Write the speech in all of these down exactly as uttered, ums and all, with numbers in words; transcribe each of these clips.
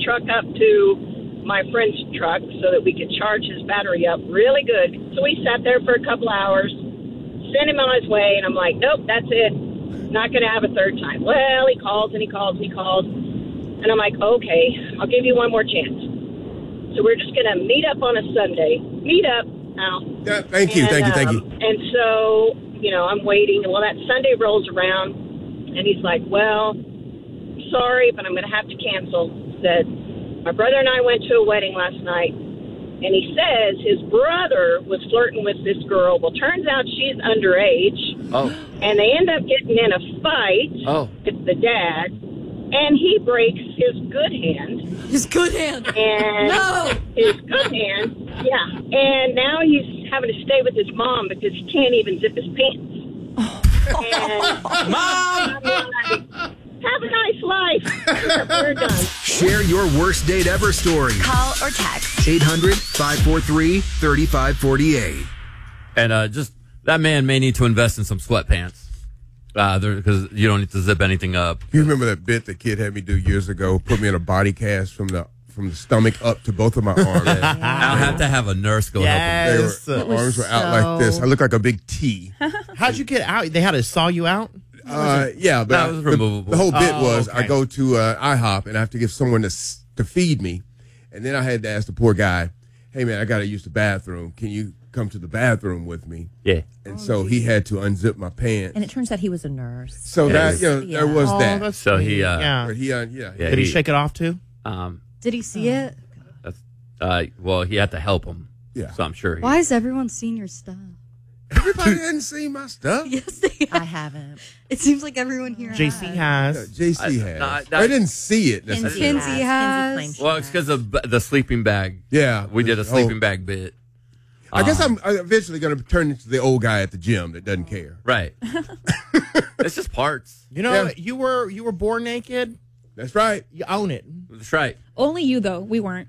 truck up to my friend's truck so that we could charge his battery up really good. So we sat there for a couple hours, sent him on his way, and I'm like, nope, that's it. Not going to have a third time. Well, he calls and he calls and he calls. And I'm like, okay, I'll give you one more chance. So we're just going to meet up on a Sunday. Meet up. Al. Yeah, thank you, and, thank you, thank um, you. And so, you know, I'm waiting. Well, that Sunday rolls around, and he's like, well, sorry, but I'm going to have to cancel. Said, my brother and I went to a wedding last night, and he says his brother was flirting with this girl. Well, turns out she's underage. Oh. And they end up getting in a fight Oh. with the dad, and he breaks his good hand. His good hand. And No. his good hand, yeah. And now he's having to stay with his mom because he can't even zip his pants. And Mom! I'm like, have a nice life. We're done. Share your worst date ever story. Call or text. eight hundred, five four three, three five four eight. And uh, just that man may need to invest in some sweatpants uh, because you don't need to zip anything up. You remember that bit the kid had me do years ago? Put me in a body cast from the from the stomach up to both of my arms. I'll have to have a nurse go They Yes. were, my arms were out like this. I look like a big T. How'd you get out? They had to saw you out? Uh, yeah, but That I- was the, removable. the whole bit Oh, was okay. I go to uh, IHOP and I have to give someone to s- to feed me, and then I had to ask the poor guy, "Hey man, I got to use the bathroom. Can you come to the bathroom with me?" help him. And so he had to unzip my pants. And it turns out he was a nurse. So that you know Yeah. there was Oh, that. that's So he, sweet. uh, yeah. But he, uh, yeah, Yeah. Did he he- shake it off too? Yeah. Um, Did he see it? that's, uh, well, he had to help him. Yeah. So I'm sure. He, Why has everyone seen your stuff? Everybody hadn't seen my stuff. Yes, they have. I haven't. It seems like everyone here J C has. Yeah, has. J C I- has. no, I- I, didn't see it necessarily. Kinsey has. claims she Well, it's has. because of b- the sleeping bag. Yeah, We did a Oh, sleeping bag bit. I guess Um, I'm eventually going to turn into the old guy at the gym that doesn't care. Right. It's just parts. You know, Yeah. you were you were born naked. That's right. You own it. That's right. Only you, though. We weren't.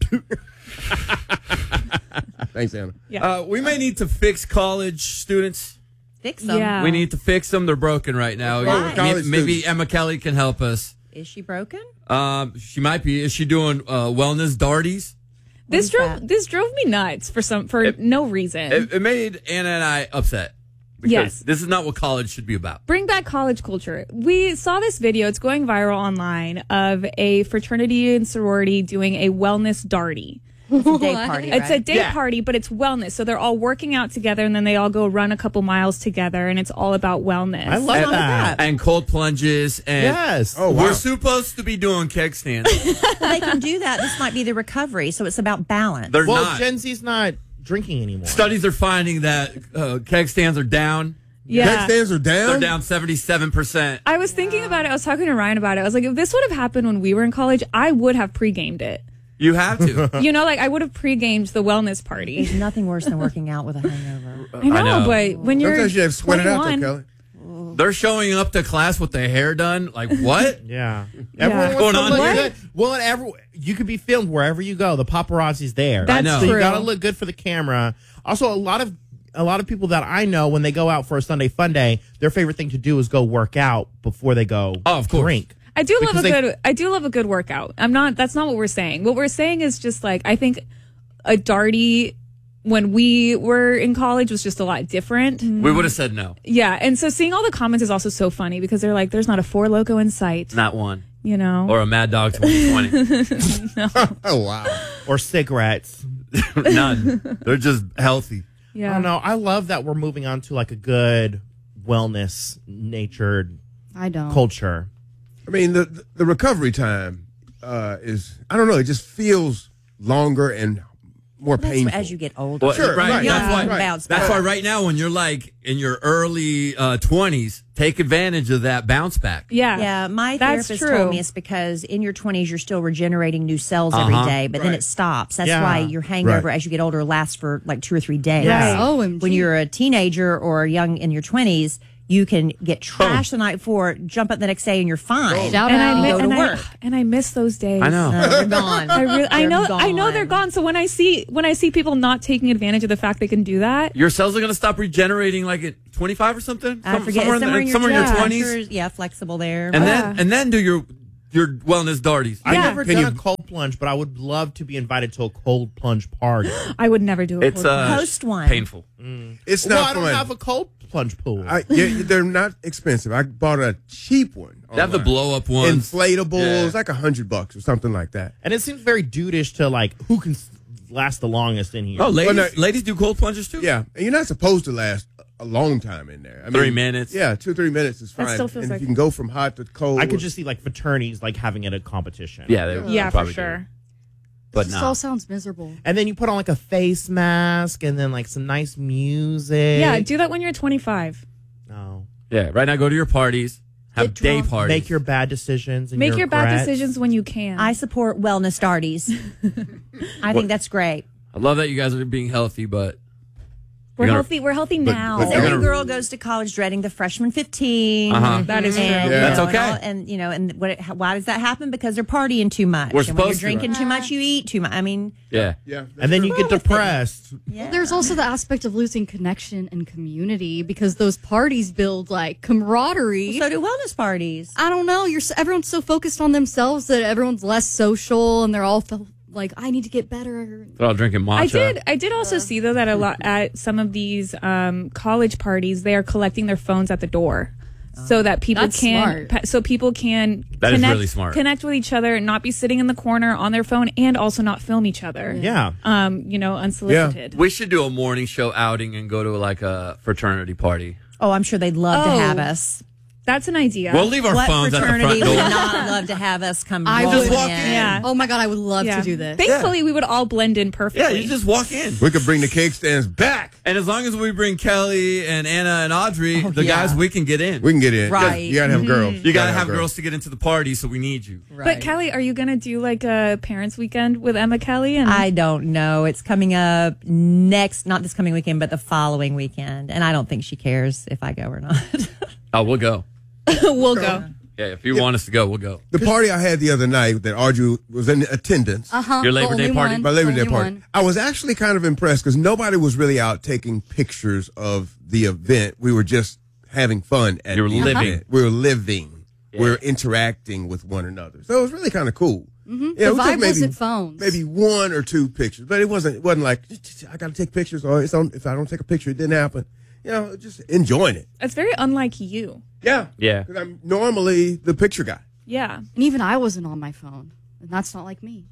Thanks, Anna. Yeah. Uh, we may need to fix college students. Fix them. Yeah. We need to fix them. They're broken right now. Why? May- College Maybe students. Emma Kelly can help us. Is she broken? Um, she might be. Is she doing uh, wellness darties? This is drove that? this drove me nuts for some for It- no reason. It, it made Anna and I upset. Because Yes. this is not what college should be about. Bring back college culture. We saw this video. It's going viral online of a fraternity and sorority doing a wellness darty. It's a day party. It's a right? day Yeah. party, but it's wellness. So they're all working out together, and then they all go run a couple miles together, and it's all about wellness. I love wrong with that. that? And cold plunges. And Yes. Oh, wow. we're supposed to be doing keg stands. Well, they can do that. This might be the recovery, so it's about balance. They're Well, not. Gen Z's not drinking anymore. Studies are finding that uh, keg stands are down. Yeah. Keg stands are down. They're down seventy-seven percent. I was thinking about it. I was talking to Ryan about it. I was like, if this would have happened when we were in college, I would have pre-gamed it. You have to. You know, like I would have pre-gamed the wellness party. There's nothing worse than working out with a hangover. I know, I know. but when you're Sometimes you have to sweat it out, though, twenty-one, Kelly. They're showing up to class with their hair done. Like, what? Yeah. Yeah. Everyone wants Going to on look here? good. Well, and every, you could be filmed wherever you go. The paparazzi's there. That's know. So you true. got to look good for the camera. Also, a lot of a lot of people that I know, when they go out for a Sunday fun day, their favorite thing to do is go work out before they go Oh, of course. drink. I do love Because a they- good. I do love a good workout. I'm not. That's not what we're saying. What we're saying is just like I think a darty when we were in college was just a lot different. We would have said no. Yeah, and so seeing all the comments is also so funny because they're like, "There's not a Four Loko in sight," Not one. you know. Or a Mad Dog twenty twenty. Oh wow. Or cigarettes. None. They're just healthy. yeah. I don't know. I love that we're moving on to like a good wellness natured I don't. culture. I mean, the the recovery time uh, is, I don't know, it just feels longer and more That's painful. as you get older. Well, Sure, right. right, That's Young, why. bounce That's back. why right now, when you're like in your early uh, twenties, take advantage of that bounce back. Yeah. Yeah, my That's therapist true. told me it's because in your twenties you're still regenerating new cells every Uh-huh. day, but then Right. it stops. That's Yeah. why your hangover Right. as you get older lasts for like two or three days. Yeah. O M G. When you're a teenager or young in your twenties, you can get trashed the night before, jump up the next day, and you're fine. Shout and out. I, mi- go to and, I, work. and I miss those days. I know. Uh, they're gone. I really, I They're know, I know gone. they're gone. So when I see when I see people not taking advantage of the fact they can do that, Your cells are going to stop regenerating like at twenty-five or something. I Some- forget. Somewhere, in, somewhere the, in your, somewhere in your yeah, twenties, sure, yeah, flexible there. and Yeah. then and then do your your wellness darties. I Yeah. never Can done you- a cold cold plunge, but I would love to be invited to a cold plunge party. I would never do a It's cold uh, plunge. Host one. painful. It's well, not I don't fun. have a cold plunge pool. I, yeah, they're not expensive. I bought a cheap one. They have the online. blow up ones. Inflatables, Yeah. like a hundred bucks or something like that. and it seems very dudeish to like who can s- last the longest in here. Oh, ladies, Well, no- ladies do cold plunges too. Yeah, and you're not supposed to last a long time in there. I Three mean, minutes. Yeah, two or three minutes is That fine. still feels and like- if you can go from hot to cold. I could just see like fraternities like having it a competition. yeah, they Yeah, for probably do. sure. But This no. all sounds miserable. And then you put on like a face mask and then like some nice music. Yeah, do that when you're twenty-five. No. Yeah, right now go to your parties, have Get day drunk. parties. Make your bad decisions. And Make your bad regrets. decisions when you can. I support wellness darties. I think that's great. I love that you guys are being healthy, but we're you're gonna- healthy. We're healthy but- now. but you're Every gonna- girl goes to college dreading the freshman fifteen. Uh-huh. That is true. And, Yeah. you That's know, okay. And, all- and, you know, and what? It, why does that happen? Because they're partying too much. We're and when you're supposed to. drinking too much, you eat too much. I mean, yeah. yeah, And then you get wrong with it? depressed. yeah. There's also the aspect of losing connection and community because those parties build like camaraderie. So do wellness parties. I don't know. You're s- everyone's so focused on themselves that everyone's less social, and they're all fel- like, "I need to get better." They're all drinking matcha. I did. I did also see though that a lot at some of these um, college parties, they are collecting their phones at the door, so that people That's can, smart. pa- so people can That is connect, really smart. connect with each other, and not be sitting in the corner on their phone, and also not film each other. Yeah. Um, you know, unsolicited. We should do a morning show outing and go to like a fraternity party. Oh, I'm sure they'd love to Oh. have us. That's an idea. We'll leave our What phones at the fraternity front would door. not love to have us come I rolling would- walk in. Yeah. Oh my god, I would love Yeah. to do this. Thankfully, we would all blend in Yeah, perfectly. you just walk in. we could bring the cake stands back. And as long as we bring Kelly and Anna and Audrey, the yeah. guys, we can get in. We can get in. Right. You gotta have girls. you got to have girls to get into the party, so we need you. But Kelly, are you going to do like a parents' weekend with Emma Kelly? And I don't know. It's coming up next, not this coming weekend, but the following weekend. And I don't think she cares if I go or not. Oh, we'll go. we'll go. Yeah, if you want us to go, we'll go. The party I had the other night that Audrey was in attendance. Uh-huh. Your Labor The Day only party? one. My Labor The Day only party. one. I was actually kind of impressed because nobody was really out taking pictures of the event. We were just having fun at You were the living. event. We were living. We were interacting with one another. So it was really kind of cool. Mm-hmm. Yeah, The we took vibe maybe, wasn't phones. Maybe one or two pictures, but it wasn't. It wasn't like I got to take pictures, or it's on, if I don't take a picture, it didn't happen. You know, just enjoying it. It's very unlike you. Yeah, Yeah. Because I'm normally the picture guy. Yeah. And even I wasn't on my phone, and that's not like me.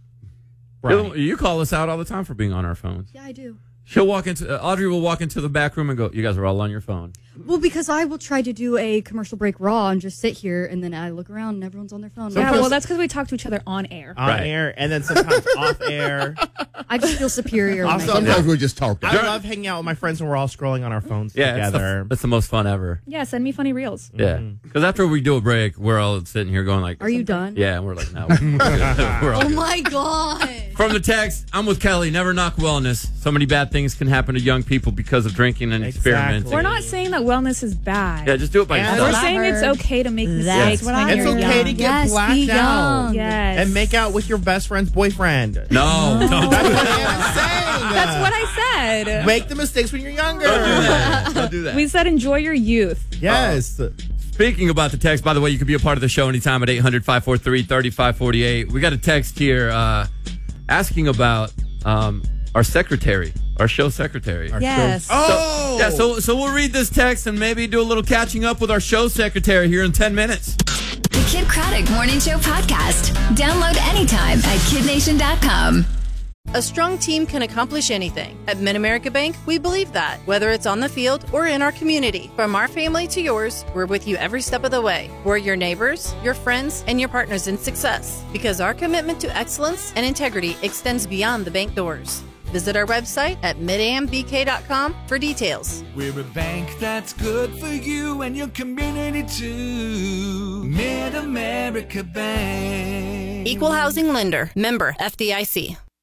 You- You call us out all the time for being on our phones. Yeah, I do. She'll walk into, uh, Audrey will walk into the back room and go, you guys are all on your phone. Well, because I will try to do a commercial break raw and just sit here, and then I look around and everyone's on their phone. Yeah, Sometimes- well, that's because we talk to each other on air. On Right. air and then sometimes off air. I just feel superior. When I Also, do Sometimes that. we just talk. I love hanging out with my friends when we're all scrolling on our phones Yeah, it's together. the, it's the most fun ever. Yeah, send me funny reels. Yeah. Because after we do a break, we're all sitting here going like, Are you done? yeah, and we're like, no. we're all Oh good. my god. From the text, I'm with Kelly. Never knock wellness. So many bad things can happen to young people because of drinking and Exactly. experimenting. We're not saying that wellness is bad. Yeah, just do it by Yeah, yourself. We're what I saying it's heard. okay to make That's mistakes what when I It's you're heard. okay young. to get Yes, blacked be out young. Yes. and make out with your best friend's boyfriend. No, don't do That's what that. I'm saying. That's what I said. Make the mistakes when you're younger. Don't do that. Don't do that. We said enjoy your youth. Yes. Speaking about the text, by the way, you can be a part of the show anytime at eight hundred, five four three, three five four eight. We got a text here uh, asking about um, our secretary, our show secretary. Yes. Oh, Yeah, so so we'll read this text and maybe do a little catching up with our show secretary here in ten minutes. The Kid Craddock Morning Show podcast. Download anytime at kid nation dot com. A strong team can accomplish anything. At Mid-America Bank, we believe that, whether it's on the field or in our community. From our family to yours, we're with you every step of the way. We're your neighbors, your friends, and your partners in success, because our commitment to excellence and integrity extends beyond the bank doors. Visit our website at mid am b k dot com for details. We're a bank that's good for you and your community too. Mid-America Bank. Equal housing lender, member F D I C.